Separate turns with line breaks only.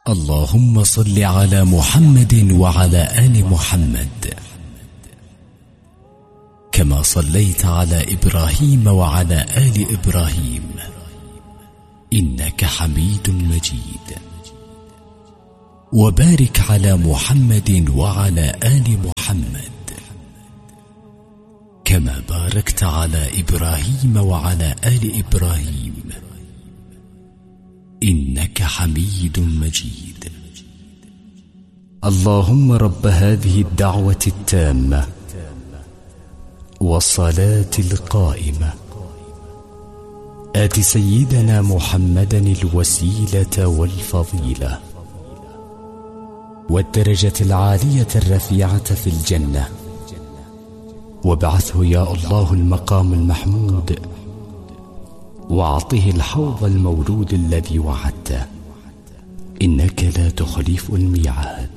اللهم صل على محمد وعلى آل محمد كما صليت على إبراهيم وعلى آل إبراهيم إنك حميد مجيد. وبارك على محمد وعلى آل محمد كما باركت على إبراهيم وعلى آل إبراهيم إنك حميد مجيد. اللهم رب هذه الدعوة التامة والصلاة القائمة آت سيدنا محمدا الوسيلة والفضيلة والدرجة العالية الرفيعة في الجنة، وابعثه يا الله المقام المحمود، واعطه الحوض المورود الذي وعدته، إنك لا تخلف الميعاد.